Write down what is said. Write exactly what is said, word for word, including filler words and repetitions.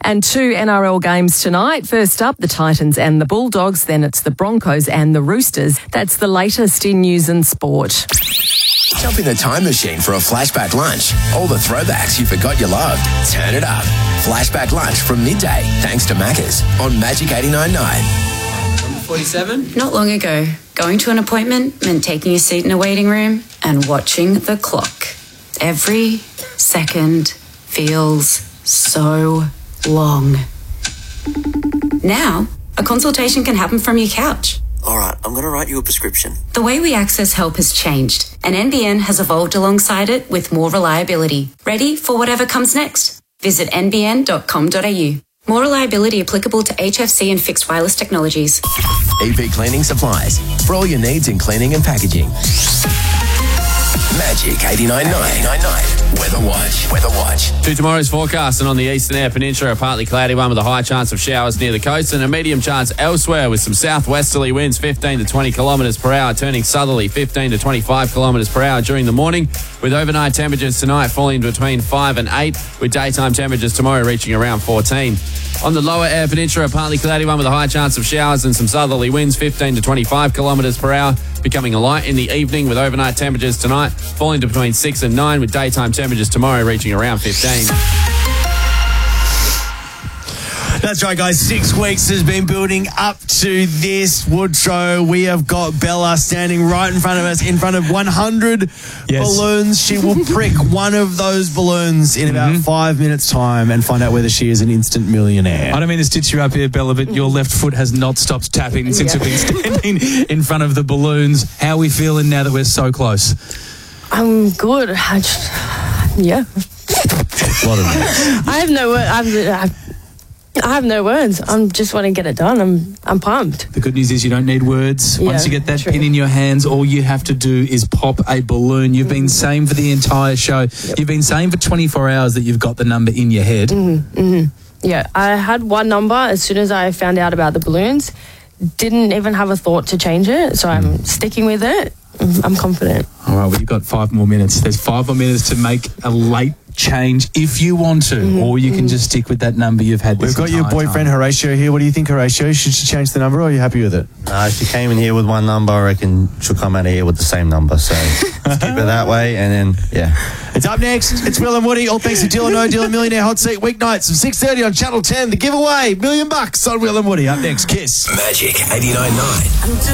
And two N R L games tonight. First up, the Titans and the Bulldogs. Then it's the Broncos and the Roosters. That's the latest in news and sport. Jump in the time machine for a flashback lunch. All the throwbacks you forgot you loved. Turn it up. Flashback lunch from midday, thanks to Macca's on Magic eighty-nine point nine. forty-seven? Not long ago, going to an appointment meant taking a seat in a waiting room and watching the clock. Every second feels so long. Now, a consultation can happen from your couch. All right, I'm going to write you a prescription. The way we access help has changed, and N B N has evolved alongside it with more reliability. Ready for whatever comes next? Visit n b n dot com dot a u. More reliability applicable to H F C and fixed wireless technologies. E P Cleaning Supplies, for all your needs in cleaning and packaging. Magic eighty-nine point nine. Weather Watch. Weather Watch. To tomorrow's forecast, and on the eastern air peninsula, a partly cloudy one with a high chance of showers near the coast and a medium chance elsewhere with some southwesterly winds fifteen to twenty kilometres per hour, turning southerly fifteen to twenty-five kilometres per hour during the morning, with overnight temperatures tonight falling between five and eight, with daytime temperatures tomorrow reaching around fourteen. On the lower air peninsula, a partly cloudy one with a high chance of showers and some southerly winds fifteen to twenty-five kilometres per hour, becoming a light in the evening with overnight temperatures tonight falling to between six and nine, with daytime temperatures tomorrow reaching around fifteen. That's right, guys. Six weeks has been building up to this Woodrow. We have got Bella standing right in front of us, in front of one hundred yes. balloons. She will prick one of those balloons in about mm-hmm. five minutes' time and find out whether she is an instant millionaire. I don't mean to stitch you up here, Bella, but your left foot has not stopped tapping since yeah. we've been standing in front of the balloons. How are we feeling now that we're so close? I'm good. I just, yeah. A lot of minutes. I have no word. I'm, I have no words. I'm just want to get it done. I'm I'm pumped. The good news is you don't need words. Yeah, Once you get that true. pin in your hands, all you have to do is pop a balloon. You've been saying for the entire show. Yep. You've been saying for twenty-four hours that you've got the number in your head. Mm-hmm, mm-hmm. Yeah, I had one number as soon as I found out about the balloons. Didn't even have a thought to change it, so I'm mm. sticking with it. I'm confident. All right, well, you've got five more minutes. There's five more minutes to make a late change if you want to, mm-hmm. or you can just stick with that number you've had this We've got your boyfriend, time. Horatio, here. What do you think, Horatio? Should she change the number, or are you happy with it? Uh, she came in here with one number. I reckon she'll come out of here with the same number. So let's keep it that way, and then, yeah. It's up next. It's Will and Woody. All thanks to Dylan O, Dylan Millionaire Hot Seat weeknights from six thirty on Channel ten. The giveaway, million bucks on Will and Woody. Up next, Kiss. Magic eighty-nine point nine.